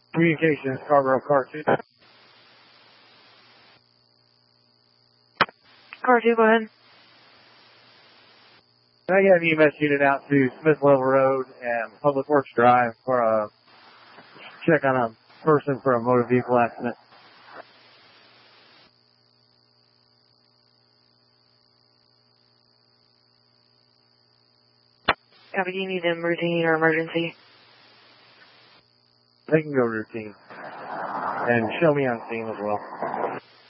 Communications, Scarborough, Car 2. Car 2, go ahead. Can I get an EMS unit out to Smith Level Road and Public Works Drive for a check on a person for a motor vehicle accident? Copy, do you need them routine or emergency? They can go routine. And show me on scene as well.